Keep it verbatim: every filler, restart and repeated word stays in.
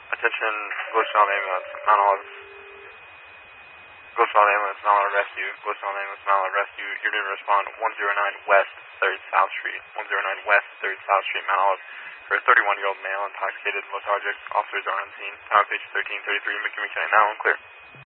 Attention, Ghost Child Ambulance, Mount Olive. Ghost Child Ambulance, Mount Olive Rescue. Ghost Child Ambulance, Mount Olive Rescue. You're going to respond one oh nine West third South Street. one oh nine West third South Street, Mount Olive. For a thirty-one-year-old male intoxicated, lethargic. Officers are on scene. Tower page thirteen thirty-three, McKinney County. Now, clear.